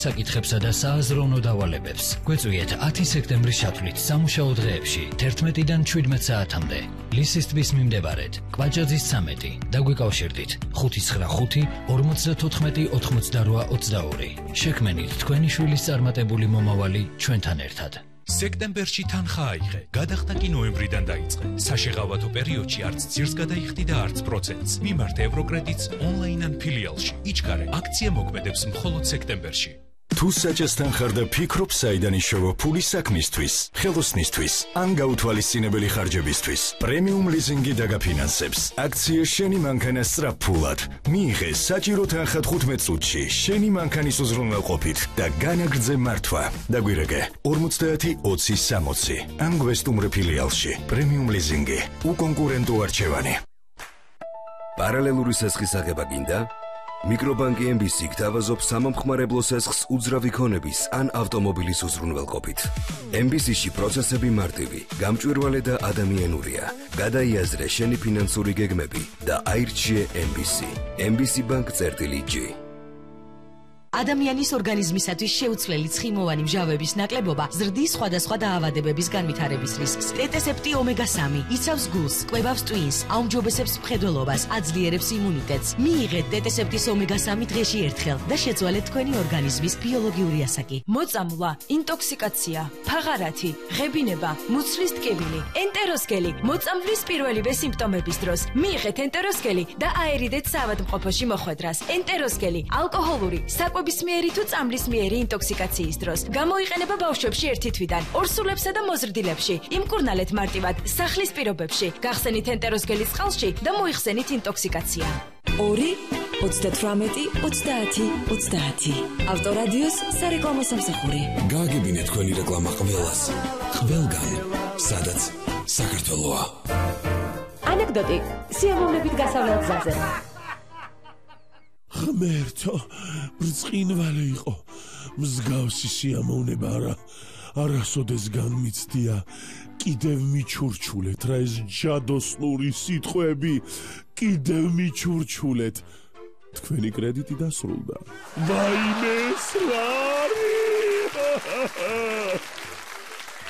საკითხებსა და სააზროვნო დავალებებს. გვეწვიეთ 10 სექტემბრის ჩათვლით სამუშაო დღეებში 11-დან 17 საათამდე. ლისის ტბის მიმდებარედ, კვაჭაძის 13. დაგვიკავშირდით 595 54 88 22. შექმენით თქვენი შვილის წარმატებული მომავალი ჩვენთან ერთად. სექტემბერში თანხა აიღე, გადახდა კი ნოემბრიდან დაიწყე. საშეღავათო პერიოდში არც ძირს გადაიხდი და არც პროცენტს. მიმართე ევროკრედიტს ონლაინ ან ფილიალში. იჩქარე, აქცია მოქმედებს მხოლოდ სექტემბერში. თუ საჭესთან ხარ და ფიქრობ საიდან იშოვა ფული საქმისთვის, ხელოსნისთვის, ან გაუთვალისწინებელი ხარჯებისთვის, პრემიუმ ლიზინგი დაგაფინანსებს. აქცია შენი მანქანა სწრაფფულად. მიიღე საჭირო თანხა 15 წუთში, შენი მანქანის უზრუნველყოფით და განაგრძე მართვა. დაგვირეკე 50 20 60. ან გვესტუმრე ფილიალში. პრემიუმ ლიზინგი, უკონკურენტო არჩევანი. პარალელური სესხის აღება გინდა? მიკრობანკი MBC გთავაზობს სამომხმარებლო სესხს უძრავი ქონების ან ავტომობილის უზრუნველყოფით. MBC-ში პროცესები მარტივი, გამჭვირვალე და ადამიანურია. გადაიაზრე შენი ფინანსური გეგმები და აირჩიე MBC. MBC Bank-G. ადამიანის ორგანიზმისათვის შეუცვლელი ცხიმოვანი მჟავების ნაკლებობა ზრდის სხვადასხვა დაავადებების განვითარების რისკს. ტეტესეპტი ომეგა-3 იცავს გულს, კვებავს ტვინს, აუმჯობესებს მხედველობას, აძლიერებს იმუნიტეტს. მიიღეთ ტეტესეპტის ომეგა-3 დღეში ერთხელ და შეცვალეთ თქვენი ორგანიზმის ბიოლოგიური ასაკი. მოწამვლა, ინტოქსიკაცია, ფაღარათი, ღებინება, მუცლის ტკივილი, ენტეროსკელი, მოწამვლის პირველივე სიმპტომების დროს. მიიღეთ ენტეროსკელი და აერიდეთ საავადმყოფოში მოხვედრას. ენტეროსკელი, ალკოჰოლური, საკმებისმიერი თუ წამლისმიერი ინტოქსიკაციის დროს. გამოიყენება ბავშვებში 1 თვიდან, ორსულებსა და მოზრდილებში. იმკურნალეთ მარტივად სახლის პირობებში. გახსენით ენტეროსკელის წყალში და მოიხსენით ინტოქსიკაცია. 2 38 30 30. ავტორადიოს სარეკლამო სამსახური. გააგებინეთ თქვენი რეკლამა ყველას. ყველგან, სადაც საქართველოა. ანეკდოტი სიამოვნებით გასავლელ გზაზე. ღმერთო, ბრწყინვალე იყო. მსგავსი სიამოვნება არასოდეს განმიცდია. კიდევ მიჩურჩულეთ რა ეს ჯადოსნური სიტყვები. კიდევ მიჩურჩულეთ. თქვენი კრედიტი დასრულდა. ვაიმე, რა არის?